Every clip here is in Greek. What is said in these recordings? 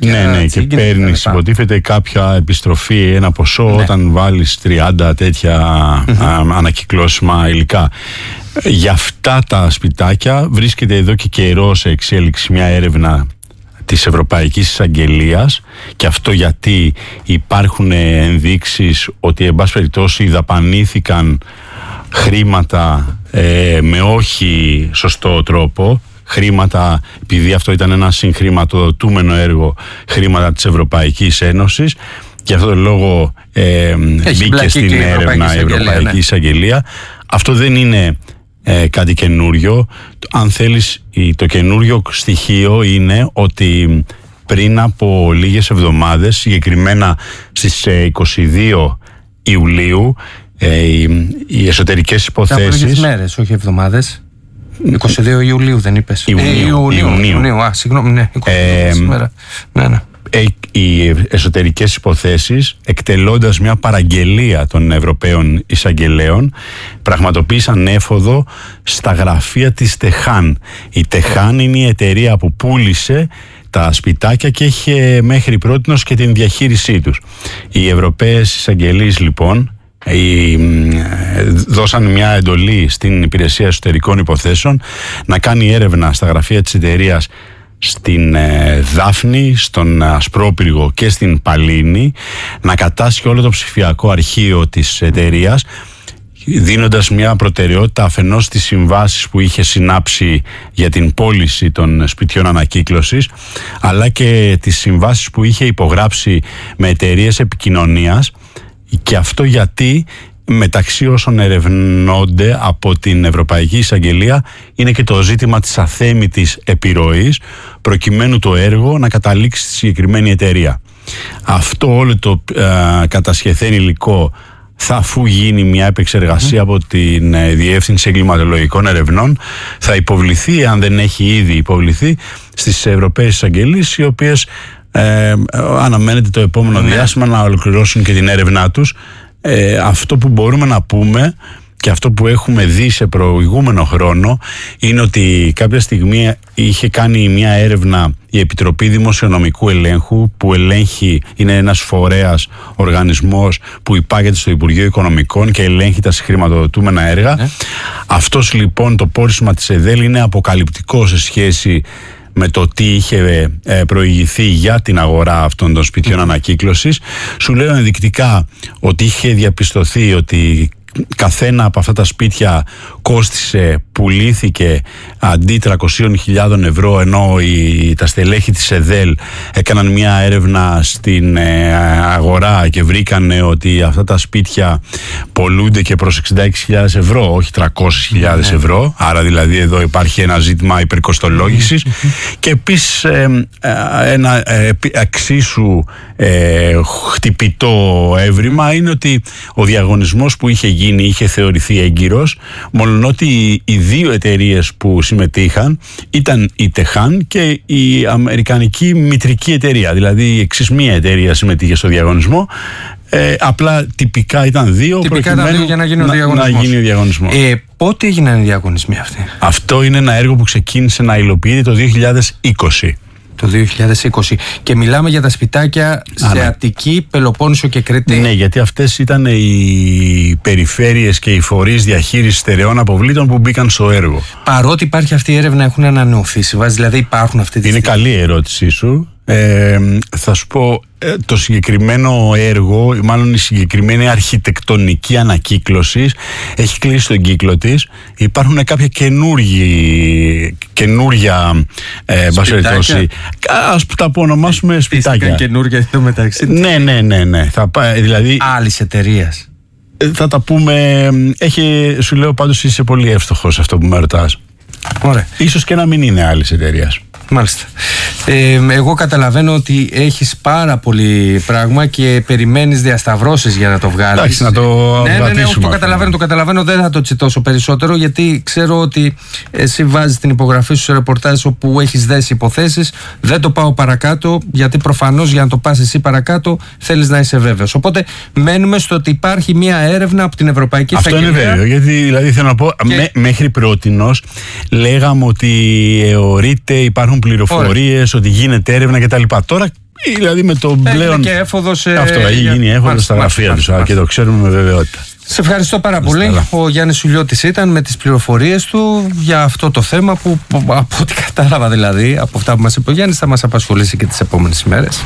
κάποια. Ναι, και παίρνεις, υποτίθεται, κάποια επιστροφή, ένα ποσό, όταν βάλεις 30 τέτοια ανακυκλώσιμα υλικά. Για αυτά τα σπιτάκια βρίσκεται εδώ και καιρό σε εξέλιξη μια έρευνα της Ευρωπαϊκής Εισαγγελίας, και αυτό γιατί υπάρχουν ενδείξεις ότι εν πάση περιπτώσει δαπανήθηκαν χρήματα με όχι σωστό τρόπο, χρήματα, επειδή αυτό ήταν ένα συγχρηματοδοτούμενο έργο, χρήματα της Ευρωπαϊκής Ένωσης, και αυτό το λόγο μπήκε στην έρευνα η Ευρωπαϊκή Εισαγγελία. Αυτό δεν είναι κάτι καινούριο. Αν θέλεις, το καινούριο στοιχείο είναι ότι πριν από λίγες εβδομάδες, συγκεκριμένα στις 22 Ιουλίου, οι εσωτερικές υποθέσεις... Λίγες μέρες, όχι εβδομάδες. 22 Ιουλίου δεν είπες? Ιουνίου. Συγγνώμη, ναι. 22 σήμερα. Ναι. Οι εσωτερικές υποθέσεις, εκτελώντας μια παραγγελία των Ευρωπαίων Εισαγγελέων, πραγματοποίησαν έφοδο στα γραφεία της Τεχάν. Η Τεχάν είναι η εταιρεία που πούλησε τα σπιτάκια και είχε μέχρι πρότινος και την διαχείρισή τους. Οι Ευρωπαίες Εισαγγελίες, λοιπόν, δώσαν μια εντολή στην Υπηρεσία Εσωτερικών Υποθέσεων να κάνει έρευνα στα γραφεία της εταιρείας στην Δάφνη, στον Ασπρόπυργο και στην Παλίνη, να κατάσχει όλο το ψηφιακό αρχείο της εταιρείας, δίνοντας μια προτεραιότητα αφενός στις συμβάσεις που είχε συνάψει για την πώληση των σπιτιών ανακύκλωσης, αλλά και τις συμβάσεις που είχε υπογράψει με εταιρείες επικοινωνίας. Και αυτό γιατί μεταξύ όσων ερευνώνται από την Ευρωπαϊκή Εισαγγελία είναι και το ζήτημα της αθέμητης επιρροής, προκειμένου το έργο να καταλήξει στη συγκεκριμένη εταιρεία. Αυτό όλο το κατασχεθέν υλικό θα, αφού γίνει μια επεξεργασία από την Διεύθυνση Εγκληματολογικών Ερευνών, θα υποβληθεί, αν δεν έχει ήδη υποβληθεί, στις Ευρωπαίες Εισαγγελίες, οι οποίες αναμένεται το επόμενο διάστημα να ολοκληρώσουν και την έρευνά τους. Αυτό που μπορούμε να πούμε και αυτό που έχουμε δει σε προηγούμενο χρόνο είναι ότι κάποια στιγμή είχε κάνει μια έρευνα η Επιτροπή Δημοσιονομικού Ελέγχου, που ελέγχει, είναι ένας φορέας, οργανισμός που υπάγεται στο Υπουργείο Οικονομικών και ελέγχει τα συγχρηματοδοτούμενα έργα. Αυτός, λοιπόν, το πόρισμα της ΕΔΕΛ είναι αποκαλυπτικό σε σχέση με το τι είχε προηγηθεί για την αγορά αυτών των σπιτιών ανακύκλωσης. Σου λέω ενδεικτικά ότι είχε διαπιστωθεί ότι καθένα από αυτά τα σπίτια πουλήθηκε αντί 300.000 ευρώ, ενώ τα στελέχη της ΕΔΕΛ έκαναν μια έρευνα στην αγορά και βρήκανε ότι αυτά τα σπίτια πολλούνται και προς 66.000 ευρώ, όχι 300.000 ευρώ. Άρα δηλαδή εδώ υπάρχει ένα ζήτημα υπερκοστολόγησης. Και επίσης ένα εξίσου χτυπητό έβριμα είναι ότι ο διαγωνισμός που είχε γίνει είχε θεωρηθεί έγκυρος, μολονότι οι δύο εταιρείες που συμμετείχαν ήταν η Τεχάν και η αμερικανική μητρική εταιρεία. Δηλαδή η εξής μία εταιρεία συμμετείχε στο διαγωνισμό. Απλά τυπικά ήταν δύο, προκειμένου για να γίνει ο διαγωνισμός. Πότε έγιναν οι διαγωνισμοί αυτοί? Αυτό είναι ένα έργο που ξεκίνησε να υλοποιείται το 2020. Το 2020. Και μιλάμε για τα σπιτάκια σε Αττική, Πελοπόννησο και Κρήτη. Ναι, γιατί αυτές ήταν οι περιφέρειες και οι φορείς διαχείρισης στερεών αποβλήτων που μπήκαν στο έργο. Παρότι υπάρχει αυτή η έρευνα, έχουν ανανεωθεί συμβάσεις, δηλαδή υπάρχουν αυτή τη στιγμή? Είναι καλή η ερώτησή σου. Θα σου πω, το συγκεκριμένο έργο, μάλλον η συγκεκριμένη αρχιτεκτονική ανακύκλωση έχει κλείσει τον κύκλο της. Υπάρχουν κάποια καινούργια μπασχετώσει. Ας τα ονομάσουμε σπιτάκια. Καινούργια εδώ μεταξύ. Ναι. Δηλαδή, άλλης εταιρείας. Θα τα πούμε. Σου λέω πάντως είσαι πολύ εύστοχος αυτό που με ρωτάς. Ωραία. Ίσως και να μην είναι άλλης εταιρείας. Μάλιστα. Εγώ καταλαβαίνω ότι έχεις πάρα πολύ πράγμα και περιμένεις διασταυρώσεις για να το βγάλεις. Εντάξει, να το το καταλαβαίνω, δεν θα το τσιτώσω περισσότερο, γιατί ξέρω ότι εσύ βάζεις την υπογραφή σου σε ρεπορτάζ όπου έχεις δέσει υποθέσεις. Δεν το πάω παρακάτω, γιατί προφανώς για να το πας εσύ παρακάτω θέλεις να είσαι βέβαιος. Οπότε μένουμε στο ότι υπάρχει μια έρευνα από την Ευρωπαϊκή Εισαγγελία. Αυτό είναι βέβαιο, γιατί δηλαδή θέλω να πω, μέχρι πρότινος λέγαμε ότι υπάρχουν πληροφορίες, ότι γίνεται έρευνα κτλ. Τώρα Δηλαδή με το πλέον. Και έφοδος, αυτό έχει γίνει έφοδος στα γραφεία του και το ξέρουμε με βεβαιότητα. Σε ευχαριστώ πάρα πολύ. Ο Γιάννης Σουλιώτης ήταν με τις πληροφορίες του για αυτό το θέμα που, από ό,τι κατάλαβα δηλαδή, από αυτά που μας είπε ο Γιάννης, θα μας απασχολήσει και τις επόμενες ημέρες.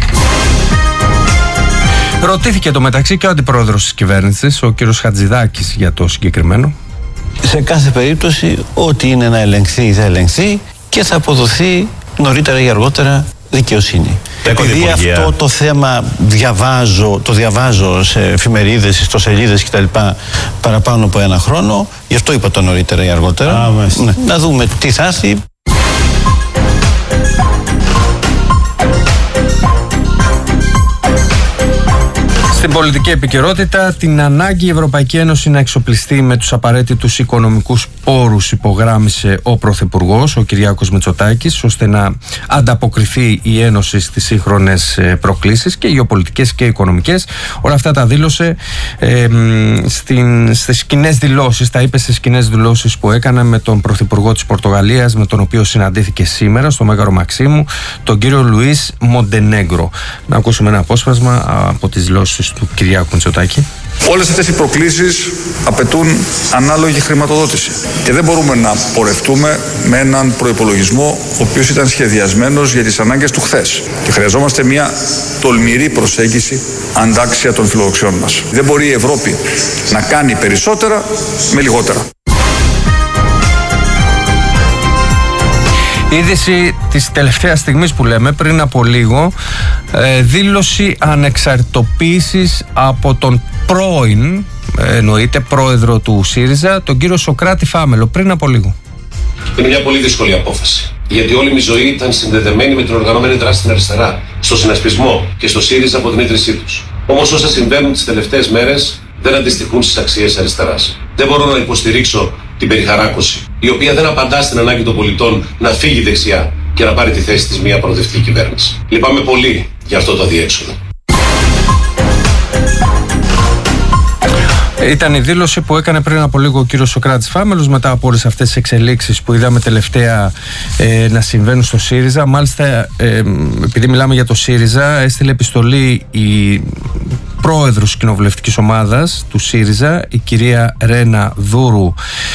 Ρωτήθηκε το μεταξύ και ο αντιπρόεδρος της κυβέρνησης, ο κύριος Χατζηδάκης, για το συγκεκριμένο. Σε κάθε περίπτωση, ό,τι είναι να ελεγχθεί θα ελεγχθεί και θα αποδοθεί νωρίτερα ή αργότερα δικαιοσύνη. Επειδή αυτό το θέμα το διαβάζω σε εφημερίδες, ιστοσελίδες κτλ. Παραπάνω από ένα χρόνο, γι' αυτό είπα το νωρίτερα ή αργότερα. Ναι. Να δούμε τι θα έρθει. Στην πολιτική επικαιρότητα, την ανάγκη η Ευρωπαϊκή Ένωση να εξοπλιστεί με τους απαραίτητους οικονομικούς πόρους υπογράμμισε ο Πρωθυπουργός, ο Κυριάκος Μητσοτάκης, ώστε να ανταποκριθεί η Ένωση στις σύγχρονες προκλήσεις και γεωπολιτικές και οικονομικές. Όλα αυτά τα δήλωσε στις κοινές δηλώσεις, τα είπε στις κοινές δηλώσεις που έκανα με τον Πρωθυπουργό της Πορτογαλίας, με τον οποίο συναντήθηκε σήμερα στο Μέγαρο Μαξίμου, τον κύριο Λουίς Μοντενέγκρο. Να ακούσουμε ένα απόσπασμα από τις δηλώσεις του Κυριάκου Μητσοτάκη. Όλες αυτές οι προκλήσεις απαιτούν ανάλογη χρηματοδότηση και δεν μπορούμε να πορευτούμε με έναν προϋπολογισμό ο οποίος ήταν σχεδιασμένος για τις ανάγκες του χθες και χρειαζόμαστε μια τολμηρή προσέγγιση αντάξια των φιλοδοξιών μας. Δεν μπορεί η Ευρώπη να κάνει περισσότερα με λιγότερα. Είδηση της τελευταίας στιγμής που λέμε, πριν από λίγο, δήλωση ανεξαρτητοποίησης από τον πρώην, εννοείται πρόεδρο του ΣΥΡΙΖΑ, τον κύριο Σωκράτη Φάμελο, πριν από λίγο. Είναι μια πολύ δύσκολη απόφαση. Γιατί όλη μου η ζωή ήταν συνδεδεμένη με την οργανωμένη δράση στην αριστερά, στο συνασπισμό και στο ΣΥΡΙΖΑ από την ίδρυσή τους. Όμως όσα συμβαίνουν τις τελευταίες μέρες δεν αντιστοιχούν στις αξίες αριστεράς. Δεν μπορώ να υποστηρίξω την περιχαράκωση, η οποία δεν απαντά στην ανάγκη των πολιτών να φύγει δεξιά και να πάρει τη θέση της μια προοδευτική κυβέρνηση. Λυπάμαι πολύ για αυτό το αδιέξοδο. Ήταν η δήλωση που έκανε πριν από λίγο ο κύριος Σωκράτης Φάμελος μετά από όλες αυτές τις εξελίξεις που είδαμε τελευταία να συμβαίνουν στο ΣΥΡΙΖΑ. Μάλιστα, επειδή μιλάμε για το ΣΥΡΙΖΑ, έστειλε επιστολή η πρόεδρος κοινοβουλευτικής ομάδας του ΣΥΡΙΖΑ, η κυρία Ρένα Δούρου,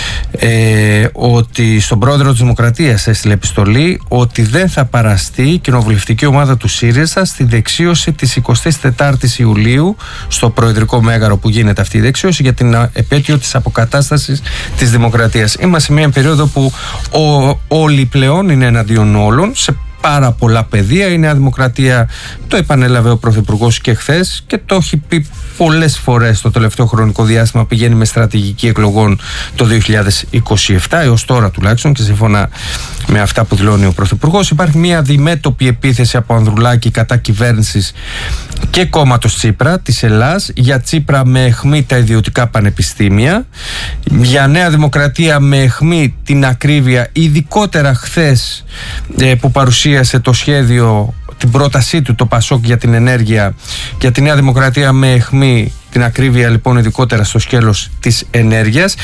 ότι στον πρόεδρο της Δημοκρατίας έστειλε επιστολή ότι δεν θα παραστεί η κοινοβουλευτική ομάδα του ΣΥΡΙΖΑ στη δεξίωση της 24ης Ιουλίου στο Προεδρικό Μέγαρο που γίνεται αυτή η δεξίωση για την επέτειο της αποκατάστασης της Δημοκρατίας. Είμαστε σε μια περίοδο που όλοι πλέον είναι εναντίον όλων σε πάρα πολλά πεδία. Η Νέα Δημοκρατία το επανέλαβε ο Πρωθυπουργός και χθες και το έχει πει πολλές φορές το τελευταίο χρονικό διάστημα. Πηγαίνει με στρατηγική εκλογών το 2027, έως τώρα τουλάχιστον, και σύμφωνα με αυτά που δηλώνει ο Πρωθυπουργός, υπάρχει μια αντιμέτωπη επίθεση από Ανδρουλάκη κατά κυβέρνησης και κόμματος Τσίπρα της Ελλάς, για Τσίπρα με αιχμή τα ιδιωτικά πανεπιστήμια, για Νέα Δημοκρατία με αιχμή την ακρίβεια, ειδικότερα χθες που παρουσίασε το σχέδιο, την πρότασή του το ΠΑΣΟΚ για την ενέργεια, για τη Νέα Δημοκρατία με αιχμή την ακρίβεια λοιπόν ειδικότερα στο σκέλος της ενέργειας.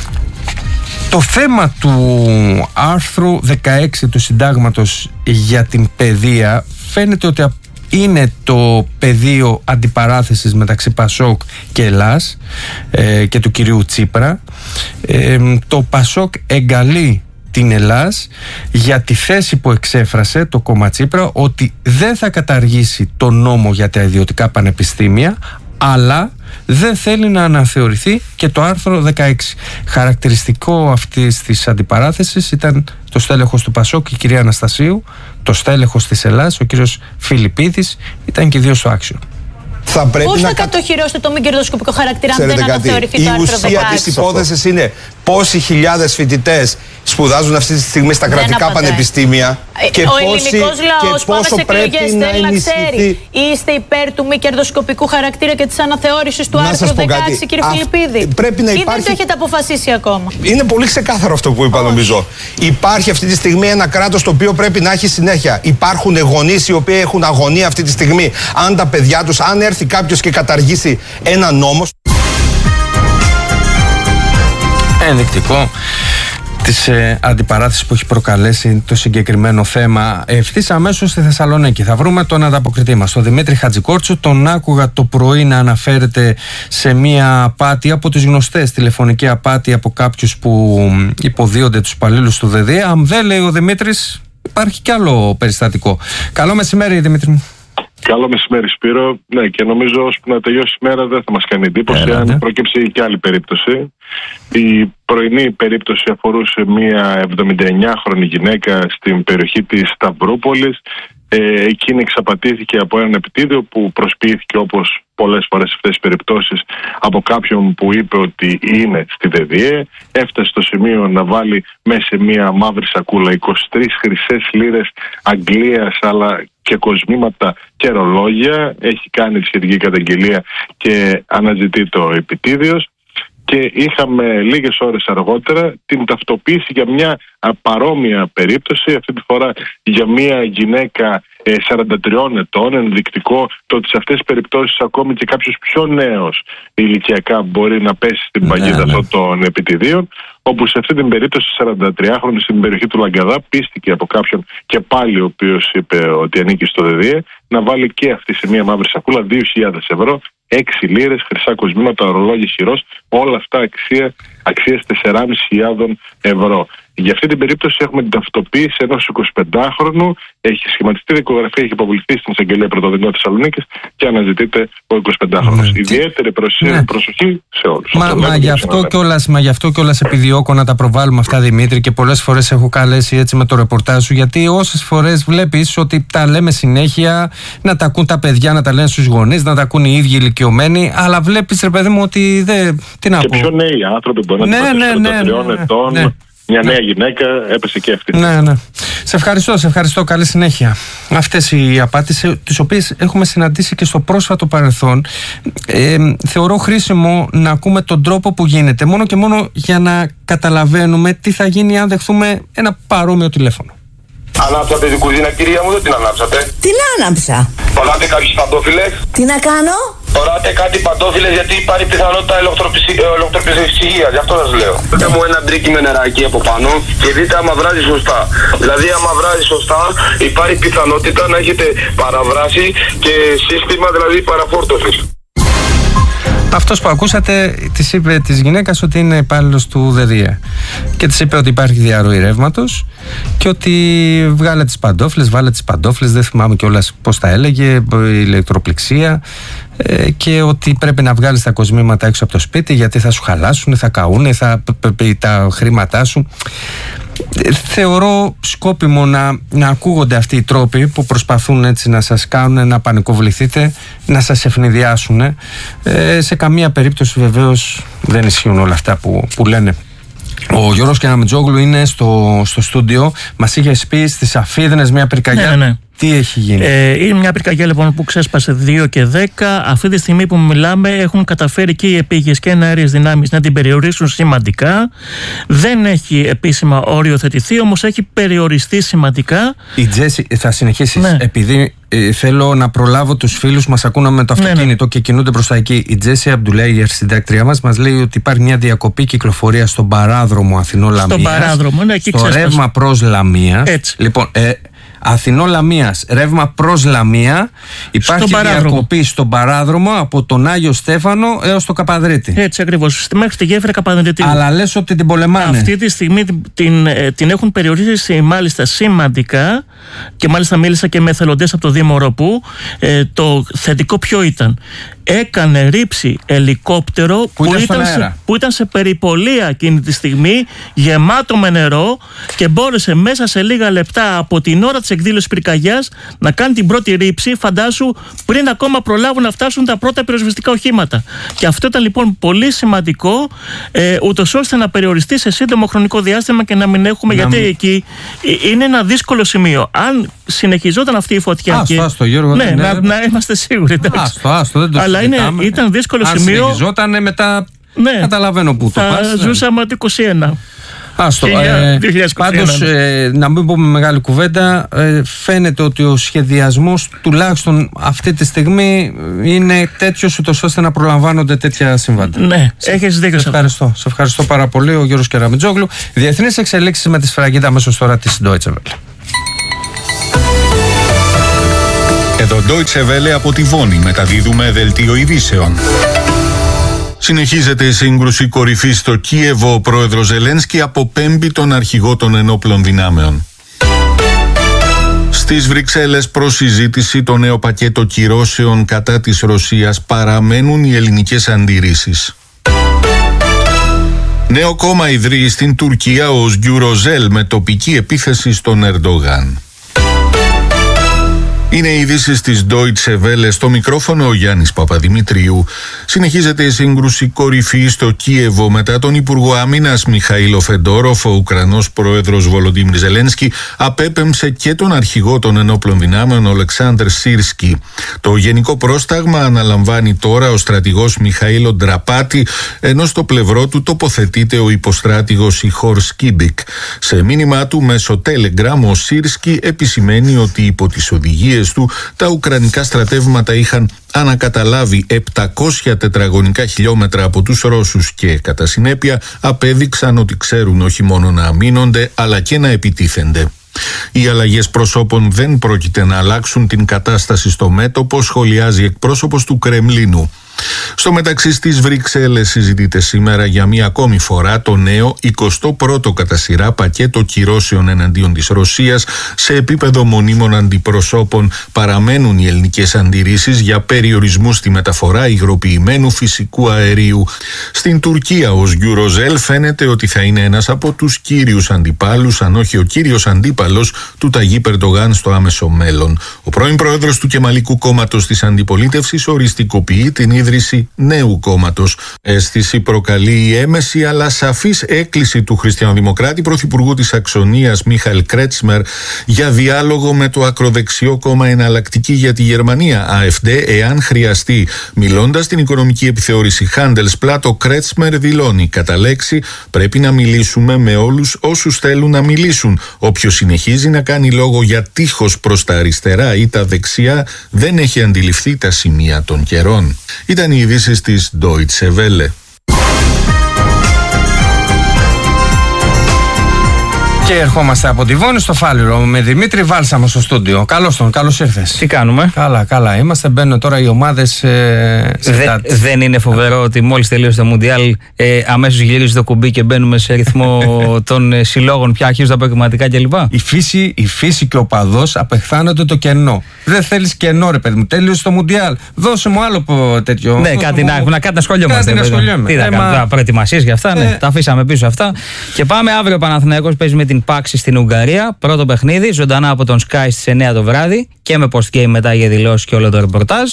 Το θέμα του άρθρου 16 του Συντάγματος για την παιδεία φαίνεται ότι είναι το πεδίο αντιπαράθεσης μεταξύ ΠΑΣΟΚ και Ελλάς και του κυρίου Τσίπρα. Το ΠΑΣΟΚ εγκαλεί την Ελλάς για τη θέση που εξέφρασε το κόμμα Τσίπρα ότι δεν θα καταργήσει το νόμο για τα ιδιωτικά πανεπιστήμια, αλλά δεν θέλει να αναθεωρηθεί και το άρθρο 16. Χαρακτηριστικό αυτής της αντιπαράθεσης ήταν το στέλεχος του ΠΑΣΟΚ, η κυρία Αναστασίου, το στέλεχος της Ελλάς, ο κύριος Φιλιππίδης, ήταν και οι δύο στο άξιο. Πώς θα κατοχυρώσετε το μη κερδοσκοπικό χαρακτήρα αν δεν αναθεωρηθεί το άρθρο 16? Η ουσία της υπόθεσης είναι πόσοι χιλιάδες φοιτητές σπουδάζουν αυτή τη στιγμή στα κρατικά πανεπιστήμια και ο ελληνικός λαός πάμε σε εκλογές θέλει να ξέρει, είστε υπέρ του μη κερδοσκοπικού χαρακτήρα και της αναθεώρησης του άρθρου 16, κύριε Φιλιππίδη, πρέπει να ή υπάρχει... δεν το έχετε αποφασίσει ακόμα? Είναι πολύ ξεκάθαρο αυτό που είπα, νομίζω. Υπάρχει αυτή τη στιγμή ένα κράτος το οποίο πρέπει να έχει συνέχεια. Υπάρχουν γονείς οι οποίοι έχουν αγωνία αυτή τη στιγμή. Αν τα παιδιά τους, αν έρθει κάποιος και καταργήσει ένα νόμο. Ενδεικτικό της αντιπαράθεσης που έχει προκαλέσει το συγκεκριμένο θέμα. Ευθύς αμέσως στη Θεσσαλονίκη θα βρούμε τον ανταποκριτή μας, τον Δημήτρη Χατζικόρτσου. Τον άκουγα το πρωί να αναφέρεται σε μία απάτη, από τις γνωστές τηλεφωνική απάτη από κάποιους που υποδίονται τους υπαλλήλους του ΔΔΕ. Αν δεν, λέει ο Δημήτρης, υπάρχει κι άλλο περιστατικό. Καλό μεσημέρι, Δημήτρη μου. Καλό μεσημέρι, Σπύρο. Ναι, και νομίζω ώσπου να τελειώσει η μέρα δεν θα μας κάνει εντύπωση αν προκύψει και άλλη περίπτωση. Η πρωινή περίπτωση αφορούσε μια 79χρονη γυναίκα στην περιοχή της Σταυρούπολης. Εκείνη εξαπατήθηκε από έναν επιτίδιο που προσποιήθηκε, όπως πολλές φορές σε αυτές τις περιπτώσεις, από κάποιον που είπε ότι είναι στη ΔΔΕ. Έφτασε στο σημείο να βάλει μέσα σε μια μαύρη σακούλα 23 χρυσές λίρες Αγγλίας, αλλά και κοσμήματα και ρολόγια. Έχει κάνει τη σχετική καταγγελία και αναζητεί το επιτίδιος. Και είχαμε λίγες ώρες αργότερα την ταυτοποίηση για μια παρόμοια περίπτωση, αυτή τη φορά για μια γυναίκα 43 ετών. Ενδεικτικό το ότι σε αυτές τις περιπτώσεις ακόμη και κάποιος πιο νέος ηλικιακά μπορεί να πέσει στην παγίδα αυτών των επιτιδίων, όπου σε αυτή την περίπτωση 43χρονη στην περιοχή του Λαγκαδά πίστηκε από κάποιον και πάλι ο οποίος είπε ότι ανήκει στο ΔΔΕ να βάλει και αυτή σε μια μαύρη σακούλα 2.000 ευρώ, 6 λίρες, χρυσά κοσμήματα, ορολόγια χειρός, όλα αυτά αξίας 4.500 ευρώ. Για αυτή την περίπτωση έχουμε την ταυτοποίηση ενός 25χρονου, έχει σχηματιστεί δικογραφία, έχει υποβληθεί στην εισαγγελία Πρωτοδικείου Θεσσαλονίκης και αναζητείται ο 25χρονος. Ιδιαίτερη προσοχή σε όλους. Γι' αυτό κιόλας επιδιώκω να τα προβάλλουμε αυτά, Δημήτρη, και πολλές φορές έχω καλέσει έτσι με το ρεπορτάζ σου, γιατί όσες φορές βλέπεις ότι τα λέμε συνέχεια, να τα ακούν τα παιδιά, να τα λένε στους γονείς, να τα ακούν οι ίδιοι ηλικιωμένοι, αλλά βλέπεις, ρε παιδί μου, ότι δεν. Τι να πω. Και πιο νέοι άνθρωποι μπορεί να είναι 43 ετών. Μια νέα γυναίκα έπεσε και αυτή. Ναι. Σε ευχαριστώ. Καλή συνέχεια. Αυτές οι απάτες, τις οποίες έχουμε συναντήσει και στο πρόσφατο παρελθόν, θεωρώ χρήσιμο να ακούμε τον τρόπο που γίνεται, μόνο και μόνο για να καταλαβαίνουμε τι θα γίνει αν δεχθούμε ένα παρόμοιο τηλέφωνο. Ανάψατε την κουζίνα, κυρία μου, δεν την ανάψατε? Την άναψα. Φοράτε κάποιες παντόφιλες? Τι να κάνω? Φοράτε κάτι παντόφιλες, γιατί υπάρχει πιθανότητα ηλεκτροπληξυγείας, γι' αυτό σας λέω. Δείτε μου ένα ντρίκι με νεράκι από πάνω και δείτε άμα βράζει σωστά. Δηλαδή άμα βράζει σωστά υπάρχει πιθανότητα να έχετε παραβράσει και σύστημα δηλαδή παραφόρτωσης. Αυτός που ακούσατε της είπε της γυναίκας ότι είναι υπάλληλος του ΔΔΕ και της είπε ότι υπάρχει διαρροή ρεύματος και ότι βγάλε τις παντόφλες, δεν θυμάμαι κιόλας πώς τα έλεγε, ηλεκτροπληξία, και ότι πρέπει να βγάλεις τα κοσμήματα έξω από το σπίτι γιατί θα σου χαλάσουν, θα καούν, τα χρήματά σου. Θεωρώ σκόπιμο να ακούγονται αυτοί οι τρόποι που προσπαθούν έτσι να σας κάνουν να πανικοβληθείτε, να σας ευνηδιάσουν. Σε καμία περίπτωση βεβαίως δεν ισχύουν όλα αυτά που λένε. Ο Γιώργος Κεραμετζόγλου είναι στο στούντιο. Μας είχε πει στις Αφίδνες μια πυρκαγιά. Ναι. Τι έχει γίνει? Είναι μια πυρκαγιά λοιπόν που ξέσπασε 2 και 10. Αυτή τη στιγμή που μιλάμε έχουν καταφέρει και οι επίγειες και οι εναέριες δυνάμεις να την περιορίσουν σημαντικά. Δεν έχει επίσημα οριοθετηθεί, όμως έχει περιοριστεί σημαντικά. Η Τζέσι, θα συνεχίσεις, ναι. Επειδή θέλω να προλάβω τους φίλους μας, ακούνε με το αυτοκίνητο και κινούνται προς τα εκεί. Η Τζέσι Αμπντουλάη, η αρχισυντάκτρια μας λέει ότι υπάρχει μια διακοπή κυκλοφορία στον παράδρομο Αθηνό-Λαμίας. Στον παράδρομο, ναι, εκεί στο ρεύμα προς Λαμίας. Έτσι. Λοιπόν, Αθηνό-Λαμίας, ρεύμα προς Λαμία. Υπάρχει διακοπή στον παράδρομο από τον Άγιο Στέφανο έως το Καπαδρίτη. Έτσι ακριβώς, μέχρι τη γέφυρα Καπαδριτίου. Αλλά λες ότι την πολεμάνε. Αυτή τη στιγμή την έχουν περιορίσει μάλιστα σημαντικά και μάλιστα μίλησα και με εθελοντές από το Δήμο Ροπού. Το θετικό ποιο ήταν? Έκανε ρήψη ελικόπτερο που ήταν σε περιπολία εκείνη τη στιγμή, γεμάτο με νερό, και μπόρεσε μέσα σε λίγα λεπτά από την ώρα της εκδήλωσης πυρκαγιάς να κάνει την πρώτη ρήψη, φαντάσου, πριν ακόμα προλάβουν να φτάσουν τα πρώτα πυροσβεστικά οχήματα. Και αυτό ήταν λοιπόν πολύ σημαντικό, ούτως ώστε να περιοριστεί σε σύντομο χρονικό διάστημα και να μην έχουμε, γιατί εκεί είναι ένα δύσκολο σημείο. Αν συνεχιζόταν αυτή η φωτιά. Άστο, Γιώργο, ναι, να είμαστε σίγουροι. Άστο, δεν το αλλά ήταν δύσκολο σημείο. Αν συνεχιζόταν μετά, καταλαβαίνω που το πας. Ζούσαμε το 21. Άστο. Πάντως, να μην πούμε μεγάλη κουβέντα, φαίνεται ότι ο σχεδιασμός τουλάχιστον αυτή τη στιγμή είναι τέτοιος ούτως ώστε να προλαμβάνονται τέτοια συμβάντα. Ναι, έχεις δίκιο. Σε ευχαριστώ πάρα πολύ, ο Γιώργος Κεραμετζόγλου. Διεθνείς εξελίξεις με τη σφραγίδα αμέσως τώρα της Deutsche Welle. Εδώ Deutsche Welle από τη Βόνη μεταδίδουμε δελτίο ειδήσεων. Συνεχίζεται η σύγκρουση κορυφής στο Κίεβο. Ο πρόεδρος Ζελένσκι αποπέμπει τον αρχηγό των ενόπλων δυνάμεων. Στις Βρυξέλλες προς συζήτηση το νέο πακέτο κυρώσεων κατά της Ρωσίας. Παραμένουν οι ελληνικές αντιρρήσεις. Νέο κόμμα ιδρύει στην Τουρκία ο Özgür Özel με τοπική επίθεση στον Ερντογάν. Είναι οι ειδήσεις της Deutsche Welle. Στο μικρόφωνο ο Γιάννης Παπαδημητρίου. Συνεχίζεται η σύγκρουση κορυφή στο Κίεβο μετά τον Υπουργό Άμυνας Μιχαήλο Φεντόροφ. Ο Ουκρανός πρόεδρος Βολοντίμιρ Ζελένσκι απέπεμψε και τον αρχηγό των ενόπλων δυνάμεων Ολεξάνδρ Σίρσκι. Το γενικό πρόσταγμα αναλαμβάνει τώρα ο στρατηγός Μιχαήλο Ντραπάτη, ενώ στο πλευρό του τοποθετείται ο υποστράτηγος Ιχόρ Σκίμπικ. Σε μήνυμά του μέσω Telegram ο Σίρσκι επισημαίνει ότι υπό τις οδηγίες του τα ουκρανικά στρατεύματα είχαν ανακαταλάβει 700 τετραγωνικά χιλιόμετρα από τους Ρώσους και κατά συνέπεια απέδειξαν ότι ξέρουν όχι μόνο να αμήνονται αλλά και να επιτίθενται. Οι αλλαγές προσώπων δεν πρόκειται να αλλάξουν την κατάσταση στο μέτωπο, σχολιάζει εκπρόσωπος του Κρεμλίνου. Στο μεταξύ στις Βρυξέλλες συζητείται σήμερα για μία ακόμη φορά το νέο 21ο κατά σειρά πακέτο κυρώσεων εναντίον της Ρωσίας. Σε επίπεδο μονίμων αντιπροσώπων παραμένουν οι ελληνικές αντιρρήσεις για περιορισμού στη μεταφορά υγροποιημένου φυσικού αερίου. Στην Τουρκία ο Özgür Özel φαίνεται ότι θα είναι ένας από τους κύριους αντιπάλους, αν όχι ο κύριος αντίπαλος του Ταγίπ Ερντογάν στο άμεσο μέλλον. Ο πρώην πρόεδρος του Κεμαλικού κόμματος της αντιπολίτευσης οριστικοποιεί την ίδρυση νέου κόμματος. Αίσθηση προκαλεί η έμεση αλλά σαφής έκκληση του χριστιανοδημοκράτη πρωθυπουργού της Σαξονίας Μίχαελ Κρέτσμερ για διάλογο με το ακροδεξιό κόμμα Εναλλακτική για τη Γερμανία AfD εάν χρειαστεί. Μιλώντας στην οικονομική επιθεώρηση Handelsblatt, ο Κρέτσμερ δηλώνει κατά λέξη πρέπει να μιλήσουμε με όλους όσους θέλουν να μιλήσουν. Όποιος συνεχίζει να κάνει λόγο για τείχος προς τα αριστερά ή τα δεξιά δεν έχει αντιληφθεί τα σημεία των καιρών. Ήταν οι ειδήσεις της Deutsche Welle. Και ερχόμαστε από τη Βόνη στο Φάληρο με Δημήτρη Βάλσαμο στο στούντιο. Καλώς ήρθες. Τι κάνουμε? Καλά. Είμαστε. Μπαίνουν τώρα οι ομάδες. Δεν είναι φοβερό ότι μόλις τελείωσε το Μουντιάλ αμέσως γυρίζει το κουμπί και μπαίνουμε σε ρυθμό των συλλόγων, πια αρχίζουν τα προκριματικά κλπ. Η φύση και ο παδός απεχθάνονται το κενό. Δεν θέλεις κενό, ρε παιδί μου. Τέλειωσε το Μουντιάλ. Δώσε μου άλλο τέτοιο. Ναι, κάτι να ασχολιόμαστε. Τι θα κάνουμε, προετοιμασίες για αυτά. Ναι, τα αφήσαμε πίσω αυτά. Και πάμε αύριο. Ο Παναθηναϊκός παίζει με την Πάξη στην Ουγγαρία. Πρώτο παιχνίδι, ζωντανά από τον Sky στις 9 το βράδυ και με post-game μετά για δηλώσεις και όλο το ρεπορτάζ.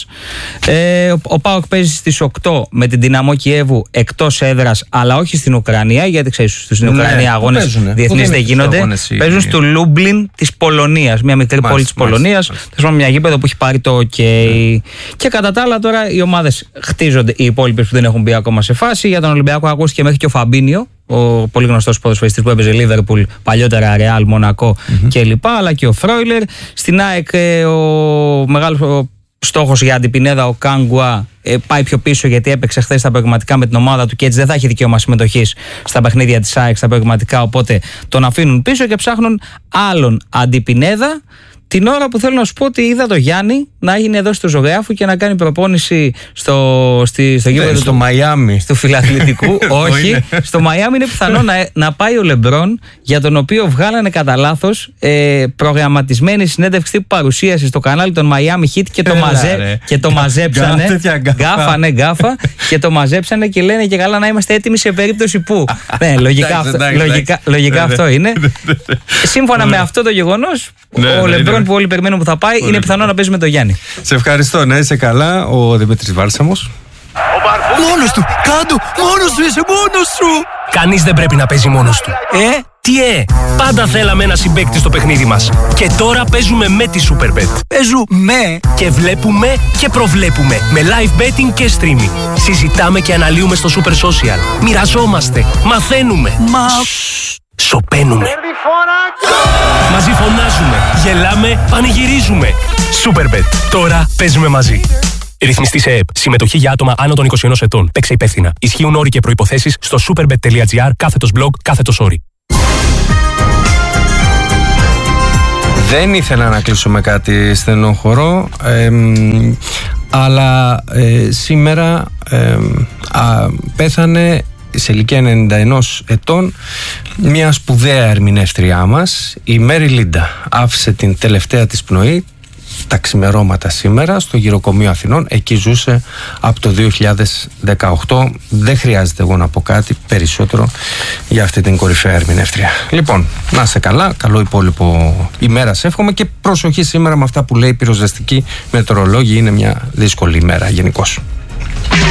Ο ΠΑΟΚ παίζει στις 8 με την Δυναμό Κιέβου εκτός έδρας, αλλά όχι στην Ουκρανία, γιατί ξέρεις, στην Ουκρανία αγώνες διεθνείς δεν γίνονται. Παίζουν στο Λούμπλιν της Πολωνίας, μια μικρή πόλη της Πολωνίας. Μια γήπεδο που έχει πάρει το OK. Και κατά τα άλλα, τώρα οι ομάδες χτίζονται, οι υπόλοιπες που δεν έχουν μπει ακόμα σε φάση. Για τον Ολυμπιακό ακούστηκε μέχρι και ο Φαμπίνιο, ο πολύ γνωστός ποδοσφαιριστής που έπαιζε Λίβερπουλ, παλιότερα Ρεάλ, Μονακό κλπ. Αλλά και ο Φρόιλερ. Στην ΑΕΚ ο μεγάλος στόχος για την Πινέδα, ο Κάγκουα, πάει πιο πίσω γιατί έπαιξε χθες στα προγραμματικά με την ομάδα του και έτσι δεν θα έχει δικαίωμα συμμετοχής στα παιχνίδια της ΑΕΚ στα προγραμματικά. Οπότε τον αφήνουν πίσω και ψάχνουν άλλον αντιπινέδα. Την ώρα που θέλω να σου πω ότι είδα το Γιάννη να έγινε εδώ στο Ζωγράφου και να κάνει προπόνηση στο γήπεδο στο Μαϊάμι. Του φιλαθλητικού. Όχι. Στο Μαϊάμι είναι πιθανό να πάει ο Λεμπρόν, για τον οποίο βγάλανε κατά λάθος προγραμματισμένη συνέντευξη τύπου παρουσίαση στο κανάλι των Miami Heat και το μαζέψανε. Γκάφα. Και το μαζέψανε και λένε και καλά να είμαστε έτοιμοι σε περίπτωση που. Ναι, λογικά αυτό είναι. Σύμφωνα με αυτό το γεγονός, ο Λεμπρόν που όλοι περιμένουν που θα πάει, είναι πιθανό να παίζει με τον Γιάννη. Σε ευχαριστώ, να είσαι καλά. Ο Δημήτρης Βάλσαμος. Μόνος του! Κάντο! Μόνος του! Είσαι μόνος σου! Κανείς δεν πρέπει να παίζει μόνος του. Τι πάντα θέλαμε ένα συμπαίκτη στο παιχνίδι μας. Και τώρα παίζουμε με τη Superbet. Παίζουμε και βλέπουμε και προβλέπουμε. Με live betting και streaming. Συζητάμε και αναλύουμε στο Super Social. Μοιραζόμαστε. Μαθαίνουμε. σωπαίνουμε. Μαζί φωνάζουμε, γελάμε, πανηγυρίζουμε. Superbet. Τώρα παίζουμε μαζί. Ρυθμιστή σε ΕΕΠ. Συμμετοχή για άτομα άνω των 21 ετών. Παίξε υπεύθυνα. Ισχύουν όροι και προϋποθέσεις στο superbet.gr/blog/όροι. Δεν ήθελα να κλείσουμε κάτι στενόχωρο, αλλά σήμερα πέθανε σε ηλικία 91 ετών μια σπουδαία ερμηνεύτριά μας, η Μέρι Λίντα. Άφησε την τελευταία της πνοή τα ξημερώματα σήμερα στο Γυροκομείο Αθηνών. Εκεί ζούσε από το 2018. Δεν χρειάζεται εγώ να πω κάτι περισσότερο για αυτή την κορυφαία ερμηνεύτρια. Λοιπόν, να είστε καλά, καλό υπόλοιπο ημέρα εύχομαι και προσοχή σήμερα με αυτά που λέει η πυροσβεστική μετεωρολόγη. Είναι μια δύσκολη ημέρα γενικώς.